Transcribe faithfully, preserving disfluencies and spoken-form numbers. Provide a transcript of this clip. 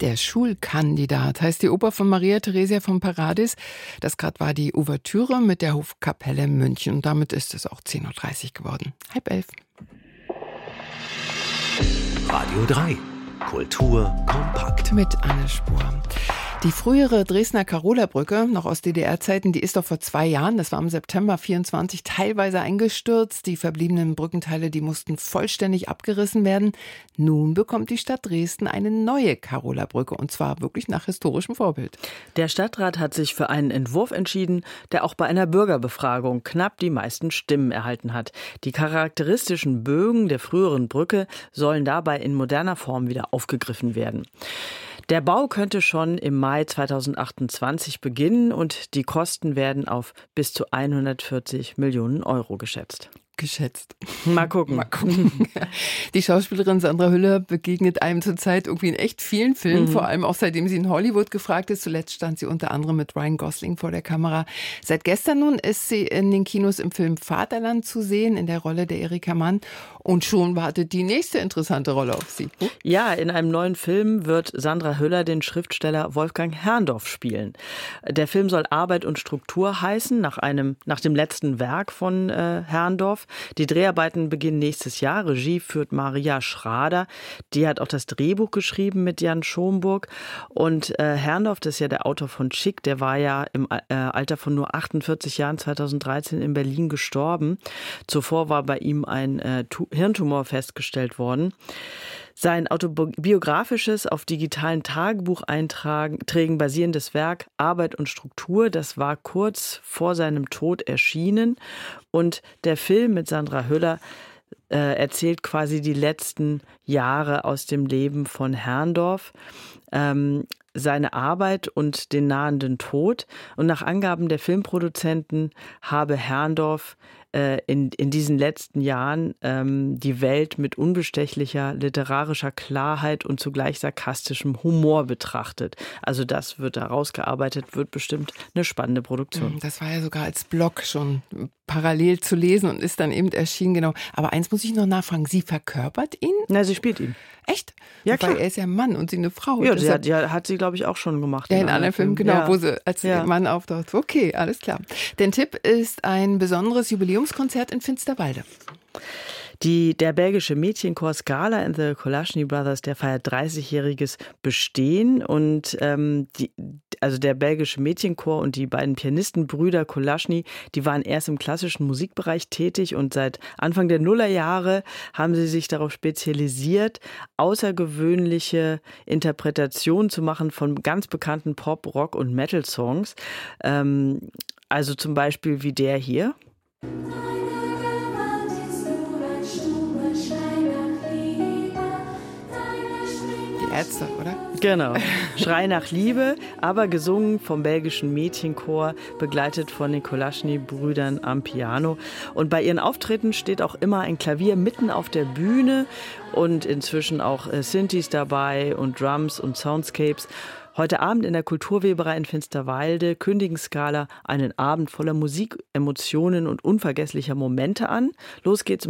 Der Schulkandidat heißt die Oper von Maria Theresia von Paradis. Das gerade war die Ouvertüre mit der Hofkapelle München. Und damit ist es auch zehn Uhr dreißig geworden. Halb elf. Radio drei. Kultur kompakt. Mit Anne Spohr. Die frühere Dresdner Karola-Brücke, noch aus D D R-Zeiten, die ist doch vor zwei Jahren, das war im September vierundzwanzig, teilweise eingestürzt. Die verbliebenen Brückenteile, die mussten vollständig abgerissen werden. Nun bekommt die Stadt Dresden eine neue Karola-Brücke, und zwar wirklich nach historischem Vorbild. Der Stadtrat hat sich für einen Entwurf entschieden, der auch bei einer Bürgerbefragung knapp die meisten Stimmen erhalten hat. Die charakteristischen Bögen der früheren Brücke sollen dabei in moderner Form wieder aufgegriffen werden. Der Bau könnte schon im Mai zweitausendachtundzwanzig beginnen und die Kosten werden auf bis zu hundertvierzig Millionen Euro geschätzt. Geschätzt. Mal gucken. Mal gucken. Die Schauspielerin Sandra Hüller begegnet einem zurzeit irgendwie in echt vielen Filmen, mhm. vor allem auch seitdem sie in Hollywood gefragt ist. Zuletzt stand sie unter anderem mit Ryan Gosling vor der Kamera. Seit gestern nun ist sie in den Kinos im Film Vaterland zu sehen, in der Rolle der Erika Mann. Und schon wartet die nächste interessante Rolle auf sie. Ja, in einem neuen Film wird Sandra Hüller den Schriftsteller Wolfgang Herrndorff spielen. Der Film soll Arbeit und Struktur heißen, nach einem, nach dem letzten Werk von äh, Herrndorff. Die Dreharbeiten beginnen nächstes Jahr. Regie führt Maria Schrader. Die hat auch das Drehbuch geschrieben mit Jan Schomburg. Und äh, Herrndorff, das ist ja der Autor von Chick, der war ja im äh, Alter von nur achtundvierzig Jahren zweitausenddreizehn in Berlin gestorben. Zuvor war bei ihm ein äh, Hirntumor festgestellt worden. Sein autobiografisches, auf digitalen Tagebucheinträgen basierendes Werk Arbeit und Struktur, das war kurz vor seinem Tod erschienen. Und der Film mit Sandra Hüller äh, erzählt quasi die letzten Jahre aus dem Leben von Herrndorff. Ähm, seine Arbeit und den nahenden Tod. Und nach Angaben der Filmproduzenten habe Herrndorff äh, in, in diesen letzten Jahren ähm, die Welt mit unbestechlicher literarischer Klarheit und zugleich sarkastischem Humor betrachtet. Also das wird da rausgearbeitet, wird bestimmt eine spannende Produktion. Das war ja sogar als Blog schon parallel zu lesen und ist dann eben erschienen, genau. Aber eins muss ich noch nachfragen, sie verkörpert ihn? Na, sie spielt ihn. Echt? Ja, klar. Weil er ist ja ein Mann und sie eine Frau. Ja, die hat, ja, hat sie, glaube ich, auch schon gemacht. Ja, in, in anderen Filmen, genau, ja. wo sie als ja. Mann auftaucht. Okay, alles klar. Der Tipp ist ein besonderes Jubiläumskonzert in Finsterwalde. Die, der belgische Mädchenchor Scala and the Kolaschny Brothers, der feiert dreißigjähriges Bestehen. Und ähm, die, also der belgische Mädchenchor und die beiden Pianistenbrüder Kolaschny, die waren erst im klassischen Musikbereich tätig und seit Anfang der Nullerjahre haben sie sich darauf spezialisiert, außergewöhnliche Interpretationen zu machen von ganz bekannten Pop-, Rock- und Metal-Songs. Ähm, also zum Beispiel wie der hier. Ärzte, oder? Genau. Schrei nach Liebe, aber gesungen vom belgischen Mädchenchor, begleitet von den Kolaschny-Brüdern am Piano. Und bei ihren Auftritten steht auch immer ein Klavier mitten auf der Bühne und inzwischen auch äh, Synthes dabei und Drums und Soundscapes. Heute Abend in der Kulturweberei in Finsterwalde kündigen Scala einen Abend voller Musik, Emotionen und unvergesslicher Momente an. Los geht's um